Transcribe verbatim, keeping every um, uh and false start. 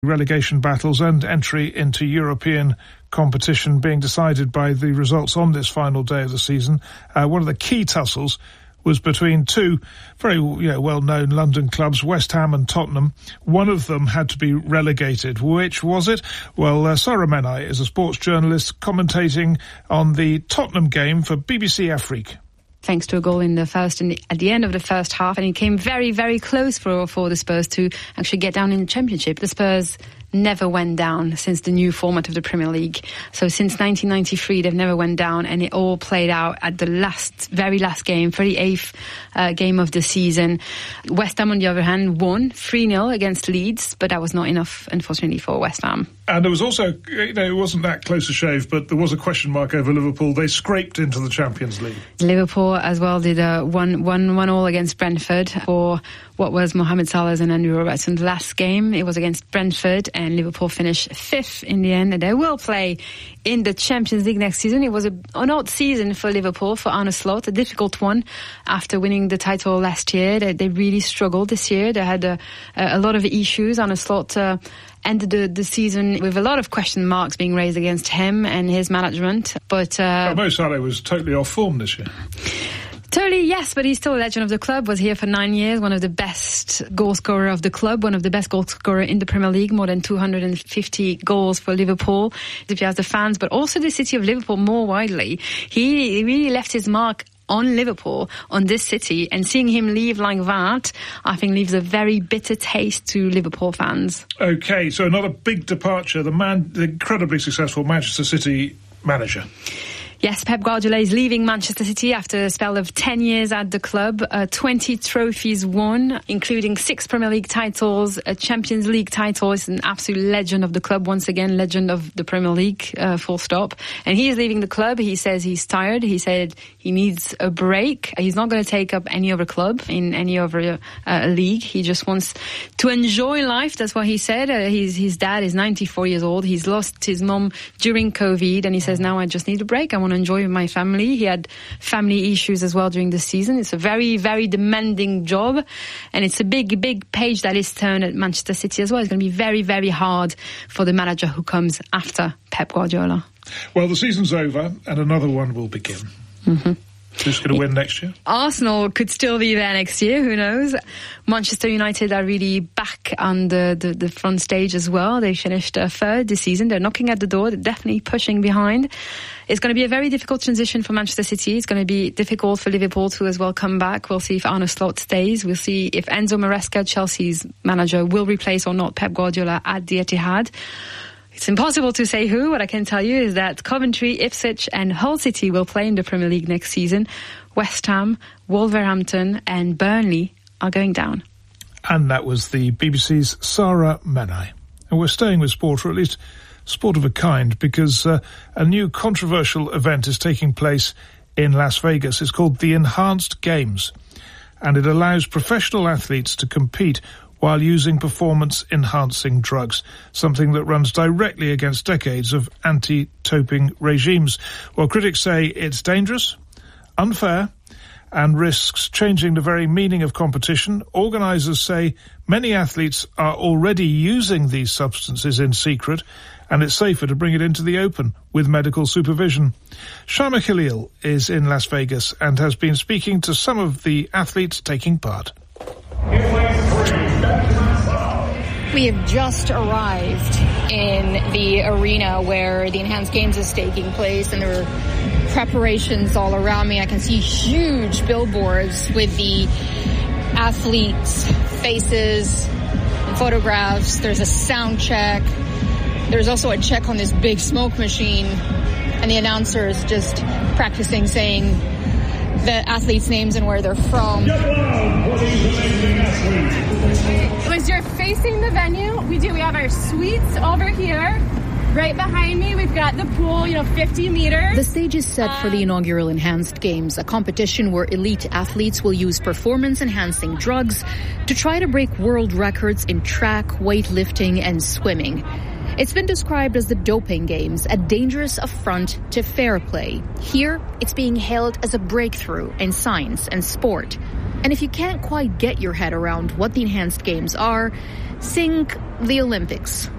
Relegation battles and entry into European competition being decided by the results on this final day of the season. Uh, one of the key tussles was between two very you know, well-known London clubs, West Ham and Tottenham. One of them had to be relegated. Which was it? Well, uh, Sarah Menai is a sports journalist commentating on the Tottenham game for B B C Afrique. Thanks to a goal in the first and at the end of the first half, and it came very, very close for for the Spurs to actually get down in the Championship. The Spurs never went down since the new format of the Premier League. So since nineteen ninety-three, they've never went down, and it all played out at the last, very last game, thirty-eighth uh, game of the season. West Ham, on the other hand, won three nil against Leeds, but that was not enough, unfortunately, for West Ham. And there was also, you know, it wasn't that close a shave, but there was a question mark over Liverpool. They scraped into the Champions League. Liverpool as well did a one, one, one all against Brentford for what was Mohamed Salah's and Andrew Robertson's last game. It was against Brentford, and Liverpool finished fifth in the end, and they will play in the Champions League next season. It was a, an odd season for Liverpool, for Arne Slot, a difficult one after winning the title last year. They, they really struggled this year. They had a, a lot of issues. Arne Slot uh, ended the, the season with a lot of question marks being raised against him and his management. But uh, Mo Salah was totally off form this year. Totally, yes, but he's still a legend of the club, was here for nine years, one of the best goal scorer of the club, one of the best goal scorer in the Premier League, more than two hundred fifty goals for Liverpool, if you ask the fans, but also the city of Liverpool more widely. He really left his mark on Liverpool, on this city, and seeing him leave like that, I think leaves a very bitter taste to Liverpool fans. OK, so another big departure, the man, the incredibly successful Manchester City manager. Yes, Pep Guardiola is leaving Manchester City after a spell of ten years at the club. Uh, twenty trophies won, including six Premier League titles, a Champions League title. He's an absolute legend of the club. Once again, legend of the Premier League, uh, full stop. And he is leaving the club. He says he's tired. He said he needs a break. He's not going to take up any other club in any other uh, league. He just wants to enjoy life. That's what he said. Uh, his, his dad is ninety-four years old. He's lost his mom during COVID, and he says, now I just need a break. I want to enjoy my family. He had family issues as well during the season. It's a very, very demanding job, and it's a big, big page that is turned at Manchester City as well. It's going to be very, very hard for the manager who comes after Pep Guardiola. Well, the season's over, and another one will begin. Mm-hmm. Who's going to win next year? Arsenal could still be there next year, who knows? Manchester United are really back on the, the, the front stage as well. They finished uh, third this season. They're knocking at the door. They're definitely pushing behind. It's going to be a very difficult transition for Manchester City. It's going to be difficult for Liverpool to as well come back. We'll see if Arne Slot stays. We'll see if Enzo Maresca, Chelsea's manager, will replace or not Pep Guardiola at the Etihad. It's impossible to say who. What I can tell you is that Coventry, Ipswich and Hull City will play in the Premier League next season. West Ham, Wolverhampton and Burnley are going down. And that was the B B C's Sarah Menai. And we're staying with sport, or at least sport of a kind, because uh, a new controversial event is taking place in Las Vegas. It's called the Enhanced Games, and it allows professional athletes to compete while using performance-enhancing drugs, something that runs directly against decades of anti-doping regimes. Well, critics say it's dangerous, unfair, and risks changing the very meaning of competition. Organisers say many athletes are already using these substances in secret, and it's safer to bring it into the open with medical supervision. Sharma Khalil is in Las Vegas and has been speaking to some of the athletes taking part. We have just arrived in the arena where the Enhanced Games is taking place, and there are preparations all around me. I can see huge billboards with the athletes' faces and photographs. There's a sound check. There's also a check on this big smoke machine, and the announcer is just practicing saying the athletes' names and where they're from. As you're facing the venue, we do. We have our suites over here. Right behind me, we've got the pool, you know, fifty meters. The stage is set for the inaugural Enhanced Games, a competition where elite athletes will use performance-enhancing drugs to try to break world records in track, weightlifting, and swimming. It's been described as the doping games, a dangerous affront to fair play. Here, it's being hailed as a breakthrough in science and sport. And if you can't quite get your head around what the Enhanced Games are, sing the Olympics.